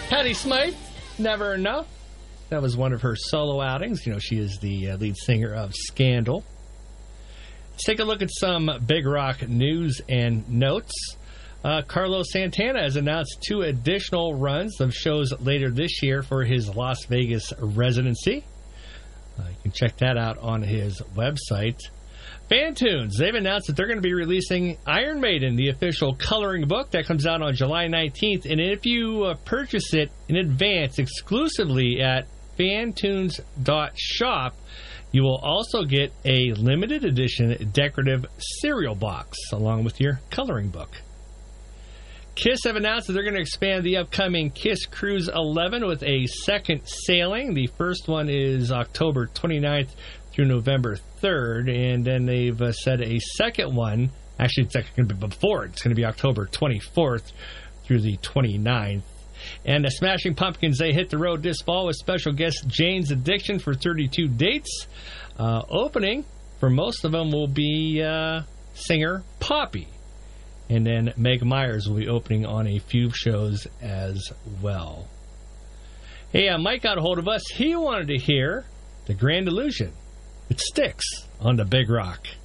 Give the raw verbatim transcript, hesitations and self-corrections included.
Patti Smythe, Never Enough. That was one of her solo outings. You know, she is the uh, lead singer of Scandal. Let's take a look at some Big Rock news and notes. Uh, Carlos Santana has announced two additional runs of shows later this year for his Las Vegas residency. Uh, you can check that out on his website. Fantunes, they've announced that they're going to be releasing Iron Maiden, the official coloring book. That comes out on July nineteenth. And if you uh, purchase it in advance exclusively at fantunes dot shop, you will also get a limited edition decorative cereal box along with your coloring book. Kiss have announced that they're going to expand the upcoming Kiss Cruise eleven with a second sailing. The first one is October twenty-ninth through November third, and then they've uh, said a second one, actually it's going to be before, it's going to be October twenty-fourth through the twenty-ninth. And the Smashing Pumpkins, they hit the road this fall with special guest Jane's Addiction for thirty-two dates. Uh, opening for most of them will be uh, singer Poppy. And then Meg Myers will be opening on a few shows as well. Hey, uh, Mike got a hold of us. He wanted to hear The Grand Illusion. It Sticks on the Big Rock.